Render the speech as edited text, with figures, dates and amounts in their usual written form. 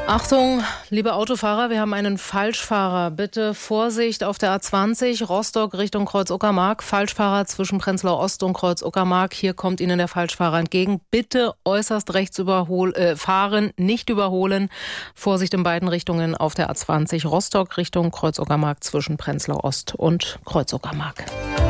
Achtung, liebe Autofahrer, wir haben einen Falschfahrer. Bitte Vorsicht auf der A20, Rostock Richtung Kreuz-Uckermark. Falschfahrer zwischen Prenzlau Ost und Kreuz-Uckermark. Hier kommt Ihnen der Falschfahrer entgegen. Bitte äußerst rechts fahren, nicht überholen. Vorsicht in beiden Richtungen auf der A20, Rostock Richtung Kreuz-Uckermark zwischen Prenzlau Ost und Kreuz-Uckermark.